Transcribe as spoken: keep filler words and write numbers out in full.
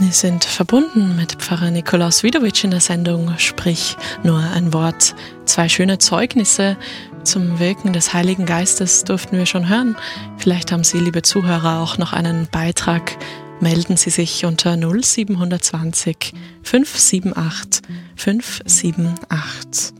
Wir sind verbunden mit Pfarrer Nikolaus Wiedowitsch in der Sendung Sprich nur ein Wort. Zwei schöne Zeugnisse zum Wirken des Heiligen Geistes durften wir schon hören. Vielleicht haben Sie, liebe Zuhörer, auch noch einen Beitrag. Melden Sie sich unter null sieben zwei null fünf sieben acht fünf sieben acht.